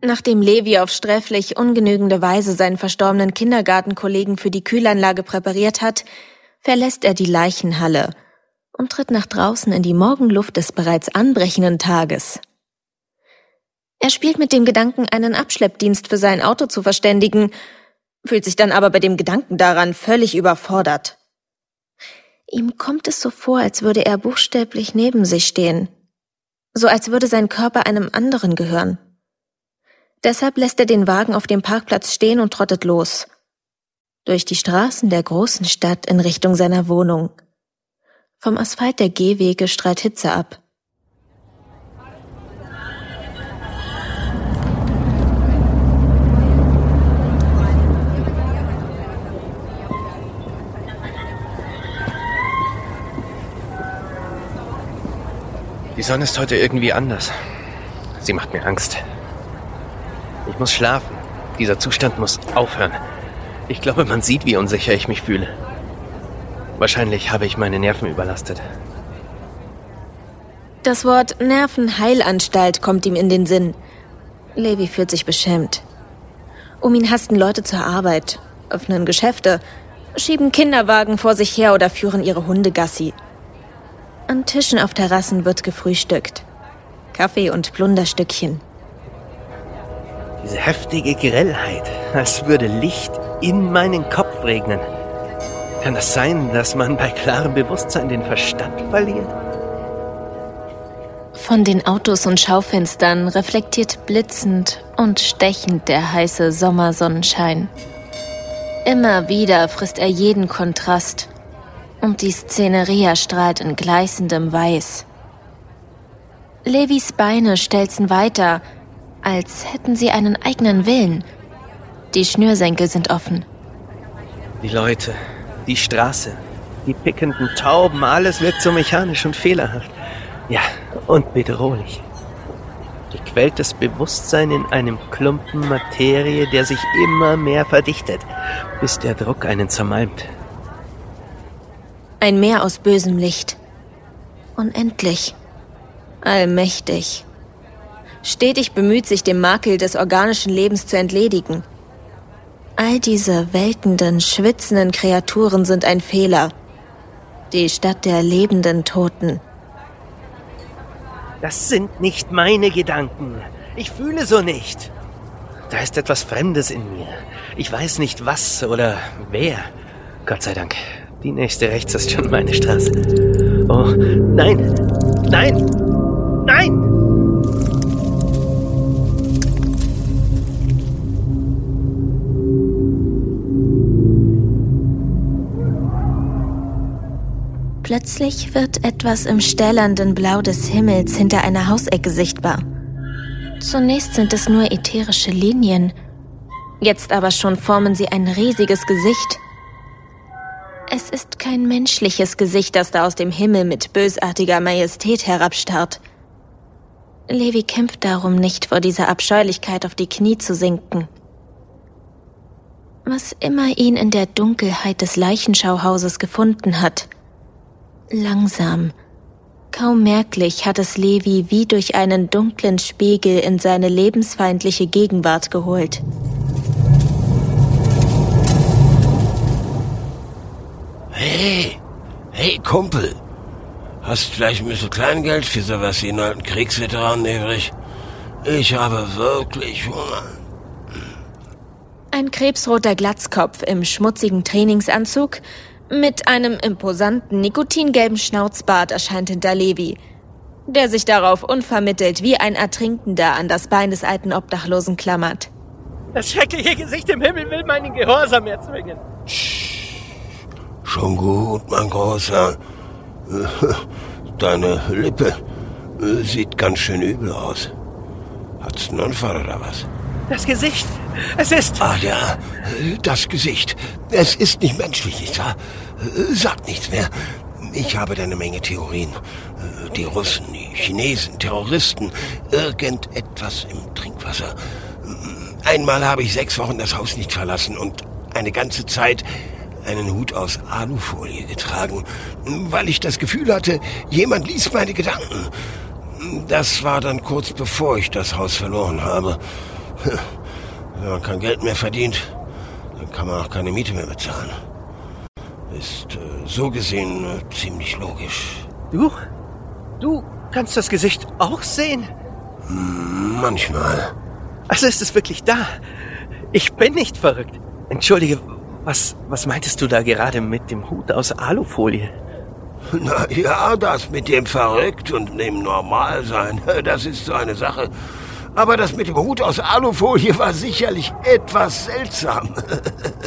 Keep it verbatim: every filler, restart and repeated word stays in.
Nachdem Levi auf sträflich ungenügende Weise seinen verstorbenen Kindergartenkollegen für die Kühlanlage präpariert hat, verlässt er die Leichenhalle und tritt nach draußen in die Morgenluft des bereits anbrechenden Tages. Er spielt mit dem Gedanken, einen Abschleppdienst für sein Auto zu verständigen, fühlt sich dann aber bei dem Gedanken daran völlig überfordert. Ihm kommt es so vor, als würde er buchstäblich neben sich stehen, so als würde sein Körper einem anderen gehören. Deshalb lässt er den Wagen auf dem Parkplatz stehen und trottet los. Durch die Straßen der großen Stadt in Richtung seiner Wohnung. Vom Asphalt der Gehwege strahlt Hitze ab. Die Sonne ist heute irgendwie anders. Sie macht mir Angst. Ich muss schlafen. Dieser Zustand muss aufhören. Ich glaube, man sieht, wie unsicher ich mich fühle. Wahrscheinlich habe ich meine Nerven überlastet. Das Wort Nervenheilanstalt kommt ihm in den Sinn. Levi fühlt sich beschämt. Um ihn hasten Leute zur Arbeit, öffnen Geschäfte, schieben Kinderwagen vor sich her oder führen ihre Hunde Gassi. An Tischen auf Terrassen wird gefrühstückt. Kaffee und Plunderstückchen. Diese heftige Grellheit, als würde Licht in meinen Kopf regnen. Kann das sein, dass man bei klarem Bewusstsein den Verstand verliert? Von den Autos und Schaufenstern reflektiert blitzend und stechend der heiße Sommersonnenschein. Immer wieder frisst er jeden Kontrast und die Szenerie erstrahlt in gleißendem Weiß. Levis Beine stelzen weiter, als hätten sie einen eigenen Willen. Die Schnürsenkel sind offen. Die Leute, die Straße, die pickenden Tauben, alles wirkt so mechanisch und fehlerhaft. Ja, und bedrohlich. Gequältes Bewusstsein in einem Klumpen Materie, der sich immer mehr verdichtet, bis der Druck einen zermalmt. Ein Meer aus bösem Licht. Unendlich. Allmächtig. Stetig bemüht sich, dem Makel des organischen Lebens zu entledigen. All diese welkenden, schwitzenden Kreaturen sind ein Fehler. Die Stadt der lebenden Toten. Das sind nicht meine Gedanken. Ich fühle so nicht. Da ist etwas Fremdes in mir. Ich weiß nicht was oder wer. Gott sei Dank. Die nächste rechts ist schon meine Straße. Oh, nein! Nein! Nein! Plötzlich wird etwas im stählernden Blau des Himmels hinter einer Hausecke sichtbar. Zunächst sind es nur ätherische Linien. Jetzt aber schon formen sie ein riesiges Gesicht. Es ist kein menschliches Gesicht, das da aus dem Himmel mit bösartiger Majestät herabstarrt. Levi kämpft darum, nicht vor dieser Abscheulichkeit auf die Knie zu sinken. Was immer ihn in der Dunkelheit des Leichenschauhauses gefunden hat, langsam, kaum merklich hat es Levi wie durch einen dunklen Spiegel in seine lebensfeindliche Gegenwart geholt. Hey, hey Kumpel, hast vielleicht ein bisschen Kleingeld für sowas wie einen alten Kriegsveteranen übrig? Ich habe wirklich Hunger. Ein krebsroter Glatzkopf im schmutzigen Trainingsanzug mit einem imposanten, nikotingelben Schnauzbart erscheint hinter Levi, der sich darauf unvermittelt wie ein Ertrinkender an das Bein des alten Obdachlosen klammert. Das schreckliche Gesicht im Himmel will meinen Gehorsam erzwingen. Schon gut, mein Großer. Deine Lippe sieht ganz schön übel aus. Hat's einen Unfall oder was? Das Gesicht, es ist... Ach ja, das Gesicht. Es ist nicht menschlich, nicht wahr? Sag nichts mehr. Ich habe da eine Menge Theorien. Die Russen, die Chinesen, Terroristen, irgendetwas im Trinkwasser. Einmal habe ich sechs Wochen das Haus nicht verlassen und eine ganze Zeit einen Hut aus Alufolie getragen, weil ich das Gefühl hatte, jemand liest meine Gedanken. Das war dann kurz bevor ich das Haus verloren habe. Wenn man kein Geld mehr verdient, dann kann man auch keine Miete mehr bezahlen. Ist äh, so gesehen äh, ziemlich logisch. Du? Du kannst das Gesicht auch sehen? Hm, manchmal. Also ist es wirklich da? Ich bin nicht verrückt. Entschuldige, was, was meintest du da gerade mit dem Hut aus Alufolie? Na ja, das mit dem Verrückt und dem Normalsein, das ist so eine Sache. Aber das mit dem Hut aus Alufolie war sicherlich etwas seltsam.